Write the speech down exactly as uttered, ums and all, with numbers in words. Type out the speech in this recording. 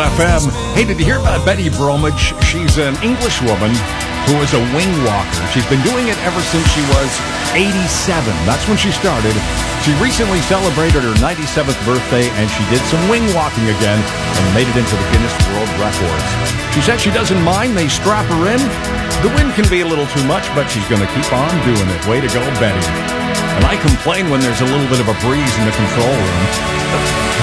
F M. Hey, did you hear about Betty Bromwich? She's an English woman who is a wing walker. She's been doing it ever since she was eighty-seven. That's when she started. She recently celebrated her ninety-seventh birthday, and she did some wing walking again and made it into the Guinness World Records. She said she doesn't mind. They strap her in. The wind can be a little too much, but she's going to keep on doing it. Way to go, Betty. And I complain when there's a little bit of a breeze in the control room.